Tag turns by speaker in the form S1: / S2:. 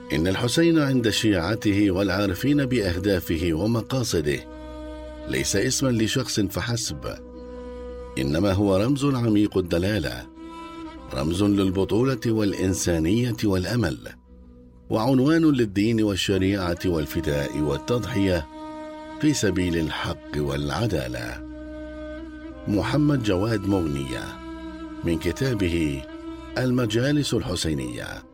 S1: إن الحسين عند شيعته والعارفين بأهدافه ومقاصده ليس اسما لشخص فحسب، إنما هو رمز عميق الدلالة، رمز للبطولة والإنسانية والأمل، وعنوان للدين والشريعة والفداء والتضحية في سبيل الحق والعدالة. محمد جواد مغنية، من كتابه المجالس الحسينية.